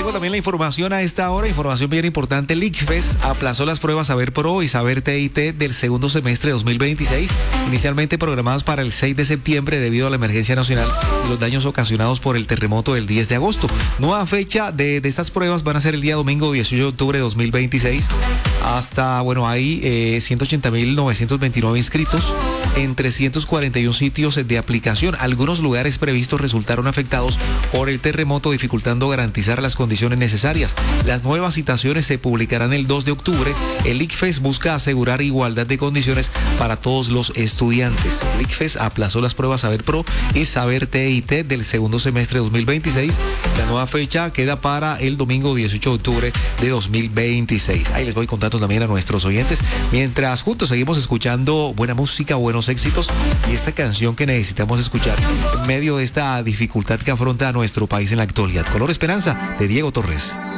tengo también la información a esta hora, información bien importante. El ICFES aplazó las pruebas Saber Pro y Saber TIT del segundo semestre de 2026, inicialmente programadas para el 6 de septiembre debido a la emergencia nacional y los daños ocasionados por el terremoto del 10 de agosto. Nueva fecha de estas pruebas van a ser el día domingo 18 de octubre de 2026. Hasta, hay 180.929 inscritos en 341 sitios de aplicación. Algunos lugares previstos resultaron afectados por el terremoto, dificultando garantizar las condiciones necesarias. Las nuevas citaciones se publicarán el 2 de octubre. El ICFES busca asegurar igualdad de condiciones para todos los estudiantes. El ICFES aplazó las pruebas Saber Pro y Saber TIT del segundo semestre de 2026. La nueva fecha queda para el domingo 18 de octubre de 2026. Ahí les voy contando también a nuestros oyentes. Mientras juntos seguimos escuchando buena música, buenos éxitos y esta canción que necesitamos escuchar en medio de esta dificultad que afronta a nuestro país en la actualidad. Color Esperanza, de Diego Torres.